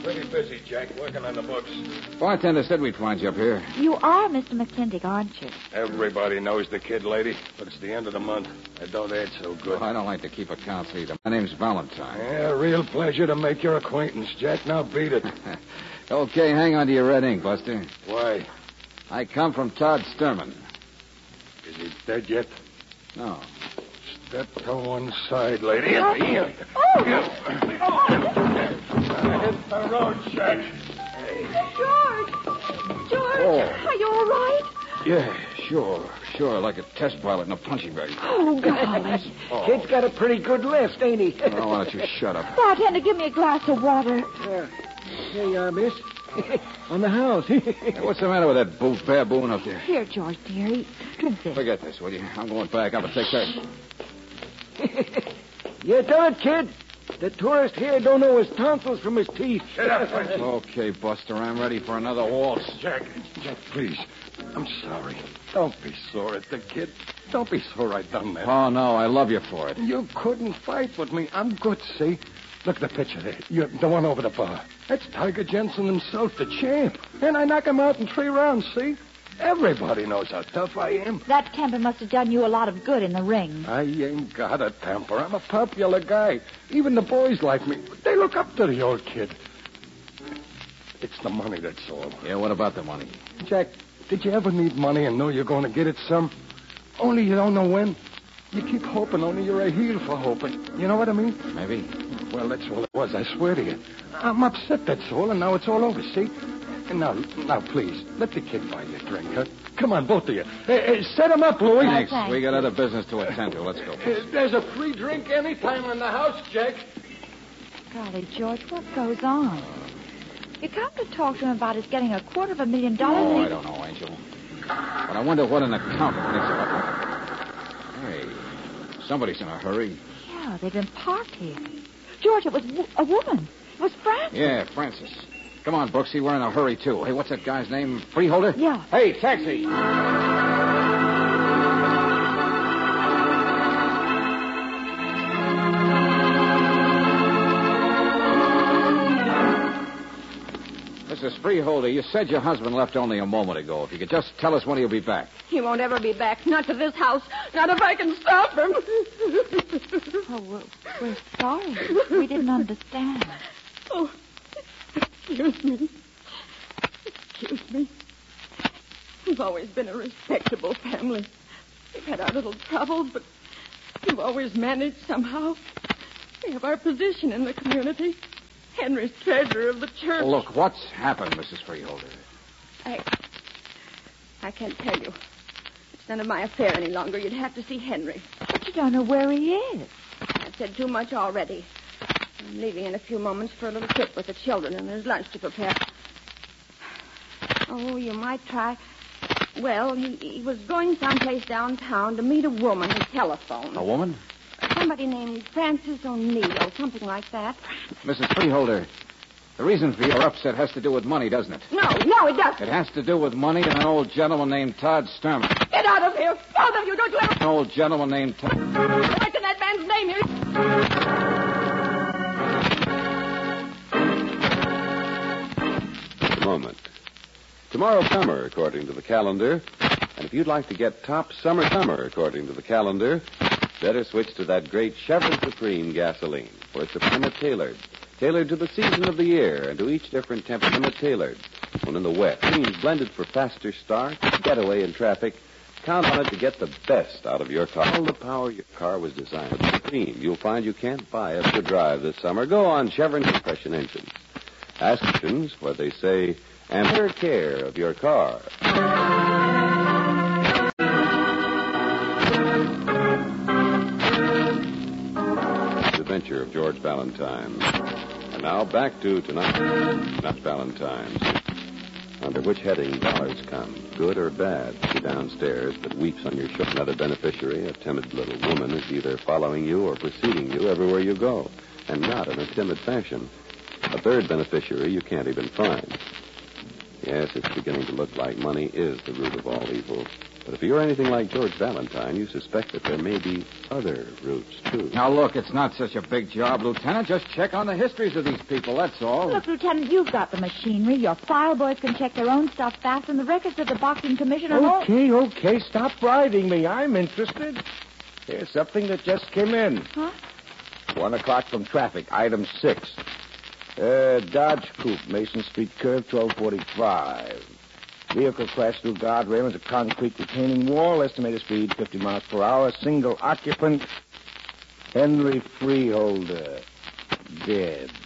Pretty busy, Jack, working on the books. Bartender said we'd find you up here. You are Mr. McClintock, aren't you? Everybody knows the kid, lady, but it's the end of the month. I don't age so good. Well, I don't like to keep accounts either. My name's Valentine. Yeah, real pleasure to make your acquaintance, Jack. Now beat it. Okay, hang on to your red ink, Buster. Why? I come from Todd Sturman. Is he dead yet? No. Step to one side, lady. Hit the road, Jack. George, are you all right? Yeah, sure, like a test pilot in a punching bag. Oh, golly. Kid's got a pretty good lift, ain't he? Well, why don't you shut up? Bartender, give me a glass of water. Here you are, miss. On the house. Hey, what's the matter with that baboon up there? Here, George, dear. Drink this. Forget this, will you? I'm going back up and take care. You done it, kid. The tourist here don't know his tonsils from his teeth. Shut up, Okay, Buster, I'm ready for another waltz. Jack, please. I'm sorry. Don't be sore at the kid. Don't be sore I done that. Oh, no, I love you for it. You couldn't fight with me. I'm good, see? Look at the picture there. The one over the bar. That's Tiger Jensen himself, the champ. And I knock him out in 3 rounds, see? Everybody knows how tough I am. That temper must have done you a lot of good in the ring. I ain't got a temper. I'm a popular guy. Even the boys like me. They look up to the old kid. It's the money, that's all. Yeah, what about the money? Jack, did you ever need money and know you're going to get it some? Only you don't know when? You keep hoping, only you're a heel for hoping. You know what I mean? Maybe. Well, that's all it was, I swear to you. I'm upset, that's all, and now it's all over, see? And now, please, let the kid buy you a drink, huh? Come on, both of you. Hey, set him up, Louis. Thanks. Thanks. We got other business to attend to. Let's go. There's a free drink anytime in the house, Jack. Golly, George, what goes on? You come to talk to him about his getting $250,000. Oh, I don't know, Angel. But I wonder what an accountant thinks about. Hey, somebody's in a hurry. Yeah, they've been parked here. George, it was a woman. It was Frances. Yeah, Francis. Come on, Brooksy, we're in a hurry, too. Hey, what's that guy's name? Freeholder? Yeah. Hey, taxi! Mrs. Freeholder, you said your husband left only a moment ago. If you could just tell us when he'll be back. He won't ever be back. Not to this house. Not if I can stop him. Oh, we're sorry. We didn't understand. Oh, excuse me. Excuse me. We've always been a respectable family. We've had our little troubles, but we've always managed somehow. We have our position in the community. Henry's treasurer of the church. Look, what's happened, Mrs. Freeholder? I can't tell you. It's none of my affair any longer. You'd have to see Henry. But you don't know where he is. I've said too much already. I'm leaving in a few moments for a little trip with the children, and there's lunch to prepare. Oh, you might try. Well, he was going someplace downtown to meet a woman who telephoned. A woman? Somebody named Frances O'Neill, something like that. Mrs. Freeholder, the reason for your upset has to do with money, doesn't it? No, it doesn't. It has to do with money and an old gentleman named Todd Sturman. Get out of here. Both of you, don't you ever An old gentleman named Todd... mention that man's name here. A moment. Tomorrow's summer, according to the calendar. And if you'd like to get top summer, according to the calendar, better switch to that great Chevron Supreme gasoline. For it's Suprema tailored to the season of the year and to each different temperature tailored. When in the wet, means blended for faster start, getaway in traffic, count on it to get the best out of your car. All the power your car was designed with Supreme. You'll find you can't buy it to drive this summer. Go on Chevron compression engines. Ask engines what they say and take care of your car. Adventure of George Valentine. And now back to tonight. Not Valentine's. Under which heading dollars come, good or bad? She downstairs that weeps on your shoulder. Another beneficiary, a timid little woman, is either following you or preceding you everywhere you go, and not in a timid fashion. A third beneficiary you can't even find. Yes, it's beginning to look like money is the root of all evil. But if you're anything like George Valentine, you suspect that there may be other roots, too. Now, look, it's not such a big job, Lieutenant. Just check on the histories of these people, that's all. Look, Lieutenant, you've got the machinery. Your file boys can check their own stuff fast, and the records of the boxing commission are all... Okay. Stop bribing me. I'm interested. Here's something that just came in. Huh? 1 o'clock from traffic, item 6. Dodge Coupe, Mason Street curve, 1245. Vehicle crashed through guardrail into concrete retaining wall. Estimated speed 50 miles per hour. Single occupant. Henry Freeholder. Dead.